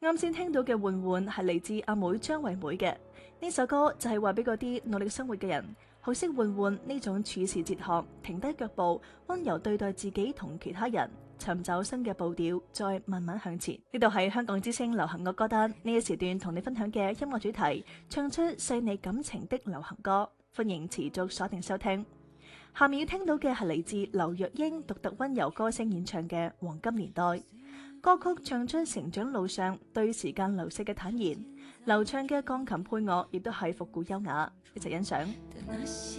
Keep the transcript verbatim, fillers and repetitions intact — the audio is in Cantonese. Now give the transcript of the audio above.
啱先聽到嘅《換換》係嚟自阿妹張惠妹嘅呢首歌，就係話俾嗰啲努力生活嘅人，學識換換呢種處事哲學，停低腳步，溫柔對待自己同其他人，尋找新嘅步調，再慢慢向前。呢度係香港之聲流行樂歌單，呢一時段同你分享嘅音樂主題，唱出細膩感情的流行歌，歡迎持續鎖定收聽。下面要聽到嘅係嚟自劉若英獨特溫柔歌聲演唱嘅《黃金年代》歌曲，唱出成長路上對時間流逝嘅坦然，流暢嘅鋼琴配樂亦都係復古優雅，一齊欣賞。